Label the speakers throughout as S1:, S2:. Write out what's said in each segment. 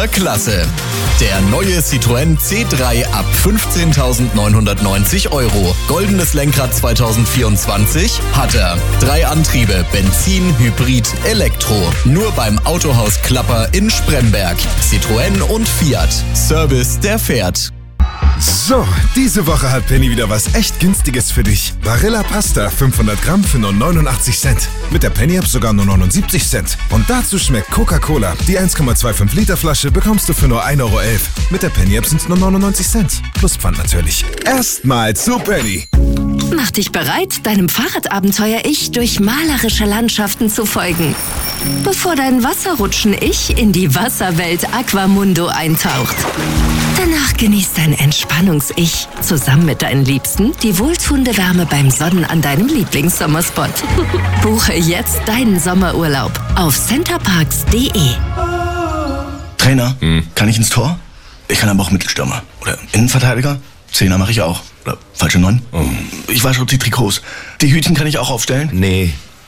S1: super klasse. Der neue Citroën C3 ab 15.990 €. Goldenes Lenkrad 2024 hat er. 3 Antriebe, Benzin, Hybrid, Elektro. Nur beim Autohaus Klapper in Spremberg. Citroën und Fiat. Service, der fährt.
S2: So, diese Woche hat Penny wieder was echt Günstiges für dich. Barilla Pasta 500 Gramm für nur 89 Cent. Mit der Penny-App sogar nur 79 Cent. Und dazu schmeckt Coca-Cola. Die 1,25 Liter Flasche bekommst du für nur 1,11 €. Mit der Penny-App sind es nur 99 Cent. Plus Pfand natürlich. Erstmal zu Penny.
S3: Mach dich bereit, deinem Fahrradabenteuer-Ich durch malerische Landschaften zu folgen. Bevor dein Wasserrutschen-Ich in die Wasserwelt Aquamundo eintaucht. Danach genießt dein Entspannungs-Ich zusammen mit deinen Liebsten die wohltuende Wärme beim Sonnen an deinem Lieblingssommerspot. Buche jetzt deinen Sommerurlaub auf centerparks.de.
S4: Trainer, kann ich ins Tor? Ich kann aber auch Mittelstürmer. Oder Innenverteidiger? Zehner mache ich auch. Oder falsche 9? Ich wasche die Trikots. Die Hütchen kann ich auch aufstellen?
S5: Nee.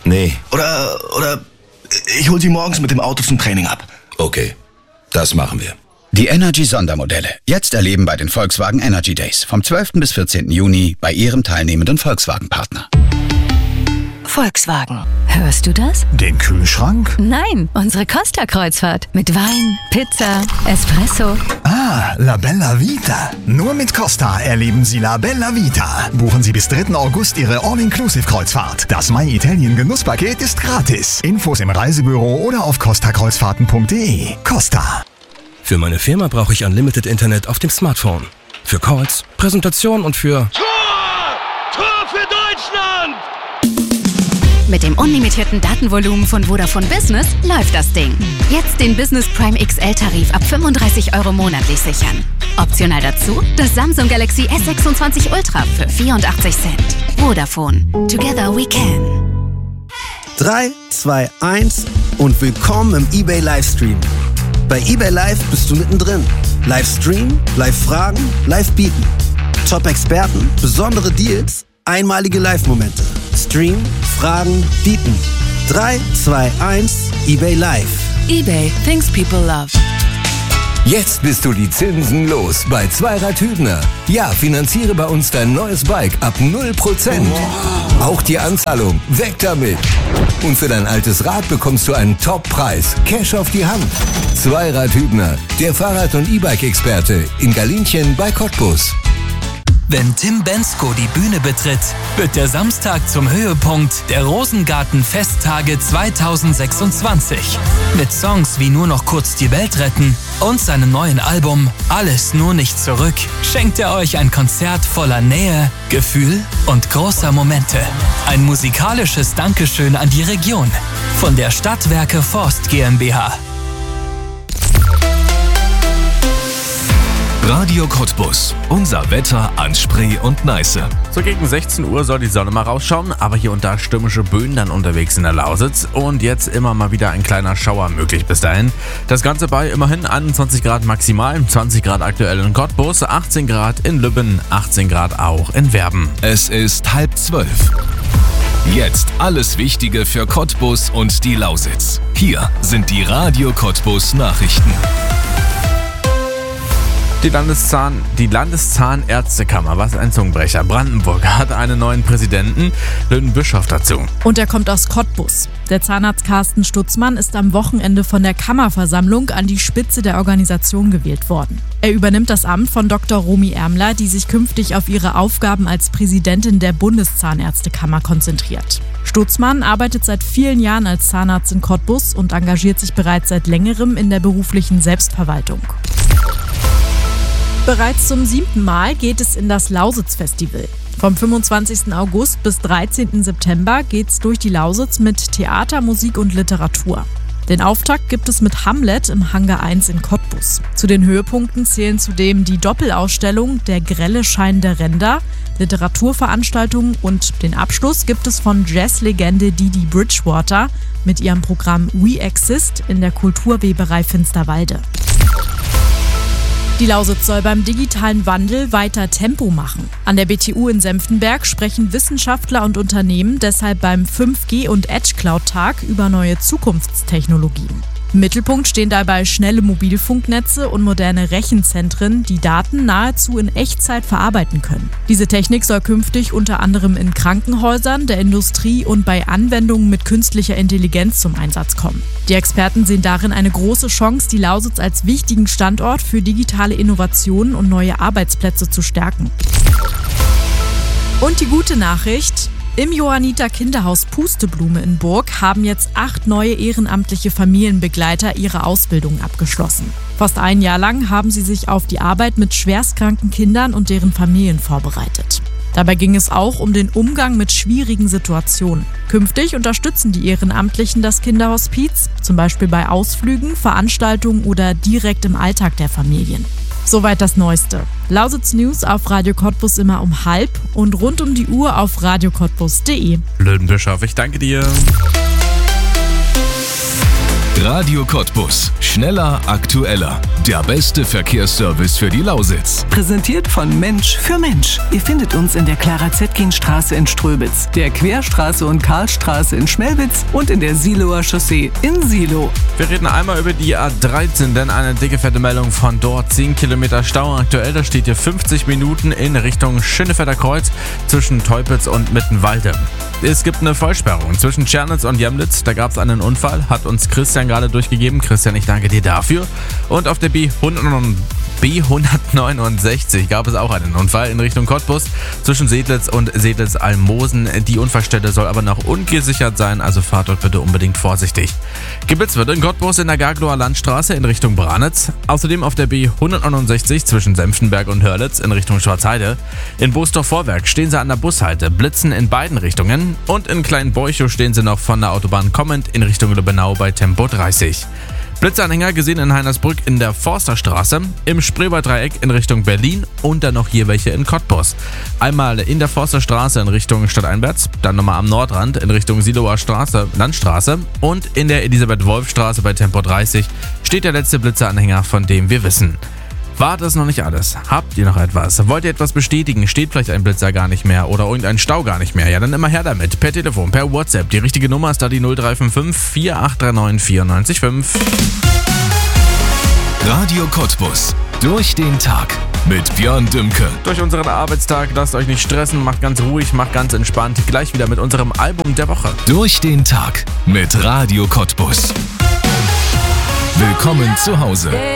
S4: Oder ich hol sie morgens mit dem Auto zum Training ab.
S5: Okay, das machen wir.
S6: Die Energy-Sondermodelle. Jetzt erleben bei den Volkswagen Energy Days. Vom 12. bis 14. Juni bei Ihrem teilnehmenden Volkswagen-Partner.
S3: Volkswagen. Hörst du das?
S7: Den Kühlschrank?
S3: Nein, unsere Costa-Kreuzfahrt. Mit Wein, Pizza, Espresso.
S7: Ah, La Bella Vita. Nur mit Costa erleben Sie La Bella Vita. Buchen Sie bis 3. August Ihre All-Inclusive-Kreuzfahrt. Das My Italien Genusspaket ist gratis. Infos im Reisebüro oder auf costakreuzfahrten.de. Costa.
S8: Für meine Firma brauche ich Unlimited Internet auf dem Smartphone. Für Calls, Präsentation und für...
S9: Tor für Deutschland!
S10: Mit dem unlimitierten Datenvolumen von Vodafone Business läuft das Ding. Jetzt den Business Prime XL-Tarif ab 35 € monatlich sichern. Optional dazu das Samsung Galaxy S26 Ultra für 84 Cent. Vodafone. Together we can.
S11: 3, 2, 1 und willkommen im eBay Livestream. Bei eBay Live bist du mittendrin. Livestream, Live-Fragen, Live-Bieten. Top-Experten, besondere Deals, einmalige Live-Momente. Stream, Fragen, Bieten. 3, 2, 1, eBay Live.
S3: eBay, things people love.
S12: Jetzt bist du die Zinsen los bei Zweirad Hübner. Ja, finanziere bei uns dein neues Bike ab 0%. Auch die Anzahlung, weg damit. Und für dein altes Rad bekommst du einen Top-Preis. Cash auf die Hand. Zweirad Hübner, der Fahrrad- und E-Bike-Experte in Galinchen bei Cottbus.
S13: Wenn Tim Bensko die Bühne betritt, wird der Samstag zum Höhepunkt der Rosengarten-Festtage 2026. Mit Songs wie Nur noch kurz die Welt retten und seinem neuen Album Alles nur nicht zurück schenkt er euch ein Konzert voller Nähe, Gefühl und großer Momente. Ein musikalisches Dankeschön an die Region von der Stadtwerke Forst GmbH.
S14: Radio Cottbus. Unser Wetter an Spree und Neiße.
S15: So gegen 16 Uhr soll die Sonne mal rausschauen, aber hier und da stürmische Böen dann unterwegs in der Lausitz. Und jetzt immer mal wieder ein kleiner Schauer möglich bis dahin. Das Ganze bei immerhin 21 Grad maximal, 20 Grad aktuell in Cottbus, 18 Grad in Lübben, 18 Grad auch in Werben.
S14: Es ist 11:30. Jetzt alles Wichtige für Cottbus und die Lausitz. Hier sind die Radio Cottbus Nachrichten.
S15: Die Landeszahnärztekammer, was ein Zungenbrecher, Brandenburg, hat einen neuen Präsidenten, Lüden Bischof, dazu.
S16: Und er kommt aus Cottbus. Der Zahnarzt Carsten Stutzmann ist am Wochenende von der Kammerversammlung an die Spitze der Organisation gewählt worden. Er übernimmt das Amt von Dr. Romy Ärmler, die sich künftig auf ihre Aufgaben als Präsidentin der Bundeszahnärztekammer konzentriert. Stutzmann arbeitet seit vielen Jahren als Zahnarzt in Cottbus und engagiert sich bereits seit längerem in der beruflichen Selbstverwaltung. Bereits zum 7. Mal geht es in das Lausitz-Festival. Vom 25. August bis 13. September geht's durch die Lausitz mit Theater, Musik und Literatur. Den Auftakt gibt es mit Hamlet im Hangar 1 in Cottbus. Zu den Höhepunkten zählen zudem die Doppelausstellung Der grelle Schein der Ränder, Literaturveranstaltungen und den Abschluss gibt es von Jazzlegende Didi Bridgewater mit ihrem Programm We Exist in der Kulturweberei Finsterwalde. Die Lausitz soll beim digitalen Wandel weiter Tempo machen. An der BTU in Senftenberg sprechen Wissenschaftler und Unternehmen deshalb beim 5G- und Edge-Cloud-Tag über neue Zukunftstechnologien. Im Mittelpunkt stehen dabei schnelle Mobilfunknetze und moderne Rechenzentren, die Daten nahezu in Echtzeit verarbeiten können. Diese Technik soll künftig unter anderem in Krankenhäusern, der Industrie und bei Anwendungen mit künstlicher Intelligenz zum Einsatz kommen. Die Experten sehen darin eine große Chance, die Lausitz als wichtigen Standort für digitale Innovationen und neue Arbeitsplätze zu stärken. Und die gute Nachricht: Im Johanniter Kinderhaus Pusteblume in Burg haben jetzt 8 neue ehrenamtliche Familienbegleiter ihre Ausbildung abgeschlossen. Fast ein Jahr lang haben sie sich auf die Arbeit mit schwerstkranken Kindern und deren Familien vorbereitet. Dabei ging es auch um den Umgang mit schwierigen Situationen. Künftig unterstützen die Ehrenamtlichen das Kinderhospiz, zum Beispiel bei Ausflügen, Veranstaltungen oder direkt im Alltag der Familien. Soweit das Neueste. Lausitz News auf Radio Cottbus immer um 12:30 und rund um die Uhr auf radiocottbus.de.
S15: Löwenbischof, ich danke dir.
S14: Radio Cottbus. Schneller, aktueller. Der beste Verkehrsservice für die Lausitz.
S17: Präsentiert von Mensch für Mensch. Ihr findet uns in der Clara-Zetkin-Straße in Ströbitz, der Querstraße und Karlstraße in Schmelwitz und in der Siloer Chaussee in Silo.
S15: Wir reden einmal über die A13, denn eine dicke fette Meldung von dort. 10 Kilometer Stau aktuell. Da steht hier 50 Minuten in Richtung Schönefelder Kreuz zwischen Teupitz und Mittenwalde. Es gibt eine Vollsperrung zwischen Tschernitz und Jemlitz. Da gab es einen Unfall, hat uns Christian gerade durchgegeben. Christian, ich danke dir dafür. Und auf der B169 gab es auch einen Unfall in Richtung Cottbus zwischen Sedlitz und Sedlitz-Almosen. Die Unfallstelle soll aber noch ungesichert sein, also fahrt dort bitte unbedingt vorsichtig. Geblitzt wird in Cottbus in der Gagloer Landstraße in Richtung Branitz. Außerdem auf der B169 zwischen Senftenberg und Hörlitz in Richtung Schwarzheide. In Boosdorf-Vorwerk stehen sie an der Bushalte, blitzen in beiden Richtungen. Und in Kleinborchow stehen sie noch von der Autobahn kommend in Richtung Lübbenau bei Tempo 30. Blitzanhänger gesehen in Heinersbrück in der Forsterstraße, im Spreewalddreieck in Richtung Berlin und dann noch hier welche in Cottbus. Einmal in der Forsterstraße in Richtung Stadteinwärts, dann nochmal am Nordrand in Richtung Siloer Landstraße und in der Elisabeth-Wolf-Straße bei Tempo 30 steht der letzte Blitzanhänger, von dem wir wissen. War das noch nicht alles? Habt ihr noch etwas? Wollt ihr etwas bestätigen? Steht vielleicht ein Blitzer gar nicht mehr oder irgendein Stau gar nicht mehr? Ja, dann immer her damit. Per Telefon, per WhatsApp. Die richtige Nummer ist da die 0355 4839 94,5.
S14: Radio Cottbus. Durch den Tag. Mit Björn Dümke.
S15: Durch unseren Arbeitstag, lasst euch nicht stressen, macht ganz ruhig, macht ganz entspannt. Gleich wieder mit unserem Album der Woche.
S14: Durch den Tag. Mit Radio Cottbus. Willkommen zu Hause.